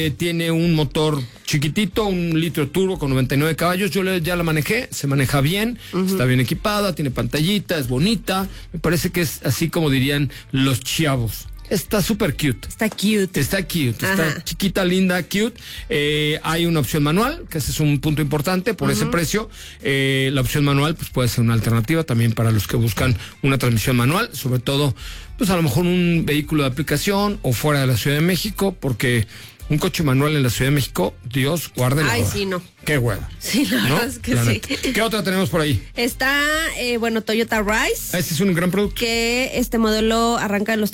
Tiene un motor chiquitito, 1 litro turbo con 99 caballos. Yo ya la manejé, se maneja bien, está bien equipada, tiene pantallita, es bonita. Me parece que es así como dirían los chavos. Está súper cute. Está cute. Está chiquita, linda, cute. Hay una opción manual, que ese es un punto importante por ese precio. La opción manual pues puede ser una alternativa también para los que buscan una transmisión manual, sobre todo pues a lo mejor un vehículo de aplicación o fuera de la Ciudad de México, porque un coche manual en la Ciudad de México, Dios guarde la hora. Sí, no. Qué hueva. Sí, la verdad es que sí. ¿Qué otra tenemos por ahí? Está, Toyota Rise. Este es un gran producto. Que este modelo arranca en los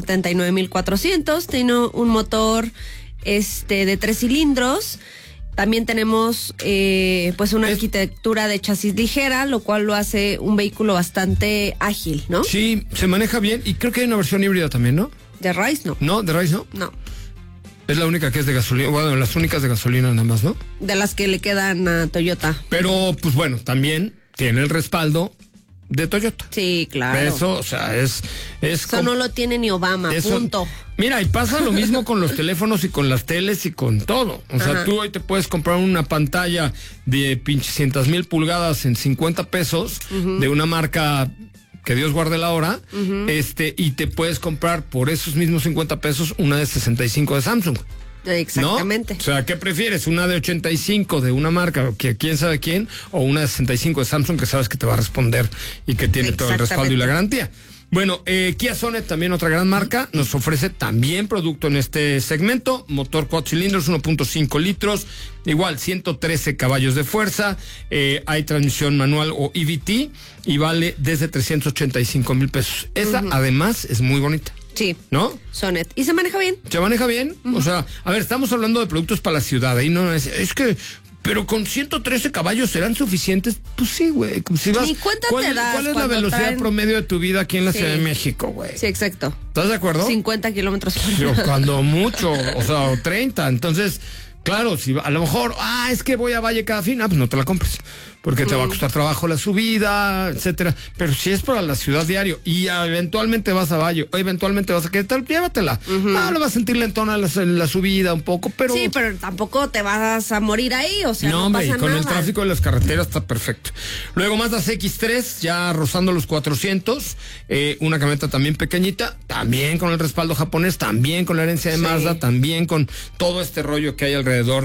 379,400. Tiene un motor de 3 cilindros. También tenemos una arquitectura de chasis ligera, lo cual lo hace un vehículo bastante ágil, ¿no? Sí, se maneja bien y creo que hay una versión híbrida también, ¿no? De Rise no. ¿No? ¿De Rise no? No. Es la única que es de gasolina, bueno, las únicas de gasolina nada más, ¿no? De las que le quedan a Toyota. Pero, pues bueno, también tiene el respaldo de Toyota. Sí, claro. Eso, o sea, es eso no lo tiene ni Obama, punto. Mira, y pasa lo mismo con los teléfonos y con las teles y con todo. O sea, tú hoy te puedes comprar una pantalla de pinches 100,000 pulgadas en 50 pesos de una marca que Dios guarde la hora, y te puedes comprar por esos mismos 50 pesos una de 65 de Samsung. Exactamente. ¿No? O sea, ¿qué prefieres? ¿Una de 85 de una marca que quién sabe quién? ¿O una de 65 de Samsung que sabes que te va a responder y que tiene todo el respaldo y la garantía? Bueno, Kia Sonet, también otra gran marca, nos ofrece también producto en este segmento. Motor 4 cilindros, 1.5 litros, igual 113 caballos de fuerza. Hay transmisión manual o EVT y vale desde 385,000 pesos. Esa, además, es muy bonita. Sí. ¿No? Sonet. ¿Y se maneja bien? ¿Se maneja bien? O sea, a ver, estamos hablando de productos para la ciudad. Ahí no es que... Pero con 113 caballos serán suficientes. Pues sí, güey. Si vas, ni cuenta ¿cuál te das es la velocidad promedio de tu vida aquí en la Ciudad de México, güey? Sí, exacto. ¿Estás de acuerdo? 50 kilómetros por hora. Cuando mucho, o sea, o 30. Entonces, claro, si a lo mejor, es que voy a Valle cada fin, pues no te la compres. Porque te va a costar trabajo la subida, etcétera. Pero si es para la ciudad diario y eventualmente vas a Valle, o eventualmente vas a Querétaro, llévatela. Lo vas a sentir lentona la subida un poco, pero... Sí, pero tampoco te vas a morir ahí, o sea, no pasa nada. Con el tráfico de las carreteras está perfecto. Luego Mazda CX-3, ya rozando los 400, una camioneta también pequeñita, también con el respaldo japonés, también con la herencia de Mazda, también con todo este rollo que hay alrededor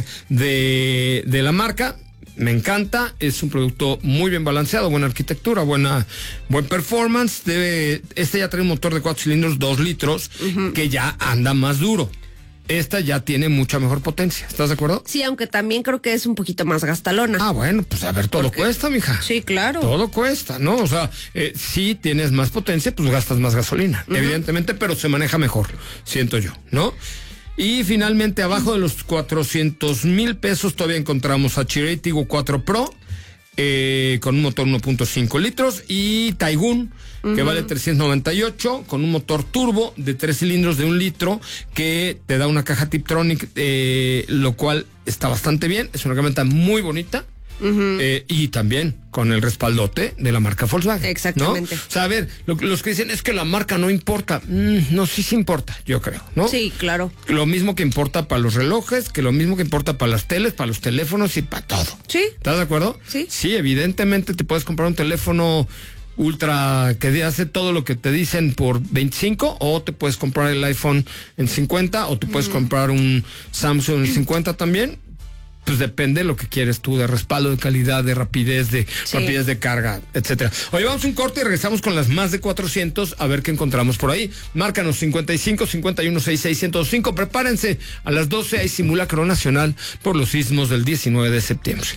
de la marca. Me encanta, es un producto muy bien balanceado, buena arquitectura, buen performance. Este ya trae un motor de 4 cilindros, 2 litros, que ya anda más duro. Esta ya tiene mucha mejor potencia, ¿estás de acuerdo? Sí, aunque también creo que es un poquito más gastalona. Bueno, pues a ver, todo cuesta, mija. Sí, claro. Todo cuesta, ¿no? O sea, si tienes más potencia, pues gastas más gasolina, evidentemente, pero se maneja mejor, siento yo, ¿no? Y finalmente, abajo de los 400,000 pesos, todavía encontramos a Chery Tiggo 4 Pro, con un motor 1.5 litros, y Taigun, que vale 398, con un motor turbo de 3 cilindros de 1 litro, que te da una caja Tiptronic, lo cual está bastante bien. Es una camioneta muy bonita. Y también con el respaldote de la marca Volkswagen. Exactamente. ¿No? O sea, a ver, los que dicen es que la marca no importa. No, sí importa, yo creo, ¿no? Sí, claro. Lo mismo que importa para los relojes, que lo mismo que importa para las teles, para los teléfonos y para todo. Sí. ¿Estás de acuerdo? Sí. Sí, evidentemente te puedes comprar un teléfono ultra que hace todo lo que te dicen por 25, o te puedes comprar el iPhone en 50, o te puedes comprar un Samsung en 50 también. Pues depende de lo que quieres tú, de respaldo, de calidad, de rapidez, rapidez de carga, etcétera. Oye, vamos a un corte y regresamos con las más de 400 a ver qué encontramos por ahí. Márcanos 55 51 66 1025. Prepárense, a las 12 hay simulacro nacional por los sismos del 19 de septiembre.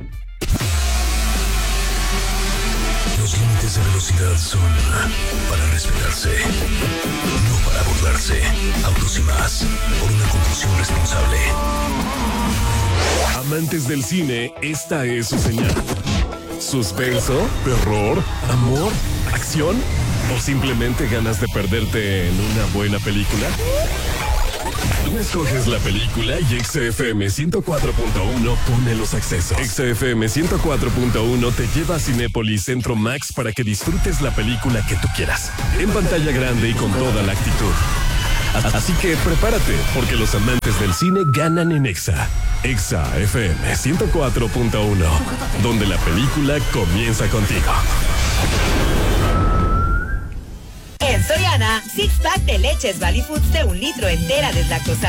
Los límites de velocidad son para respetarse, no para burlarse. Autos y más, por una conducción responsable. Amantes del cine, esta es su señal. ¿Suspenso? ¿Terror? ¿Amor? ¿Acción? ¿O simplemente ganas de perderte en una buena película? Tú escoges la película y XFM 104.1 pone los accesos. XFM 104.1 te lleva a Cinépolis Centro Max para que disfrutes la película que tú quieras. En pantalla grande y con toda la actitud. Así que prepárate, porque los amantes del cine ganan en Exa. Exa FM 104.1, donde la película comienza contigo. En Soriana, six pack de leches Valley Foods de 1 litro entera deslactosada